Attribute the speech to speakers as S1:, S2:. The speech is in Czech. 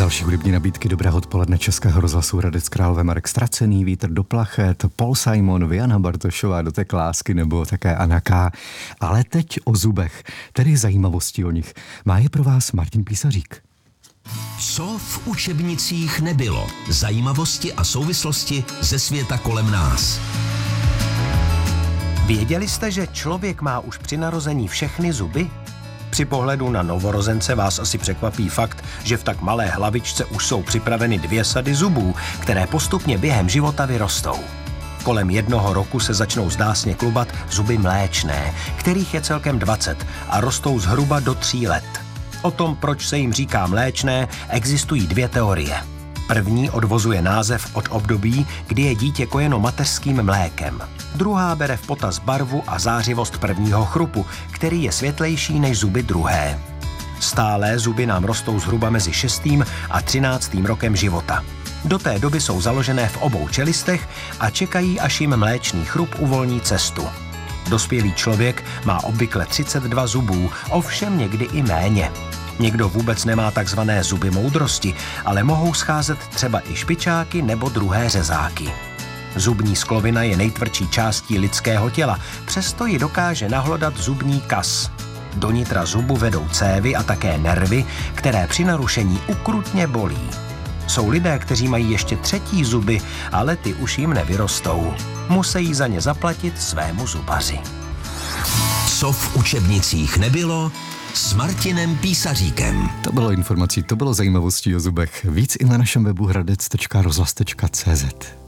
S1: Další hudební nabídky dobrého odpoledne Českého rozhlasu Hradec Králové, Marek Stracený, Vítr do plachet, Paul Simon, Jana Bartošová, Dotek lásky nebo také Anna K. Ale teď o zubech, tedy zajímavosti o nich. Má je pro vás Martin Písařík.
S2: Co v učebnicích nebylo? Zajímavosti a souvislosti ze světa kolem nás.
S3: Věděli jste, že člověk má už při narození všechny zuby? Při pohledu na novorozence vás asi překvapí fakt, že v tak malé hlavičce už jsou připraveny 2 sady zubů, které postupně během života vyrostou. Kolem 1 roku se začnou zdásně klubat zuby mléčné, kterých je celkem 20 a rostou zhruba do 3 let. O tom, proč se jim říká mléčné, existují 2 teorie. První odvozuje název od období, kdy je dítě kojeno mateřským mlékem. Druhá bere v potaz barvu a zářivost prvního chrupu, který je světlejší než zuby druhé. Stálé zuby nám rostou zhruba mezi 6. a 13. rokem života. Do té doby jsou založené v obou čelistech a čekají, až jim mléčný chrup uvolní cestu. Dospělý člověk má obvykle 32 zubů, ovšem někdy i méně. Někdo vůbec nemá takzvané zuby moudrosti, ale mohou scházet třeba i špičáky nebo druhé řezáky. Zubní sklovina je nejtvrdší částí lidského těla, přesto ji dokáže nahlodat zubní kas. Do nitra zubu vedou cévy a také nervy, které při narušení ukrutně bolí. Jsou lidé, kteří mají ještě 3. zuby, ale ty už jim nevyrostou. Musí za ně zaplatit svému zubaři.
S2: Co v učebnicích nebylo? S Martinem Písaříkem.
S1: To bylo informací, to bylo zajímavostí o zubech. Víc i na našem webu hradec.rozhlas.cz.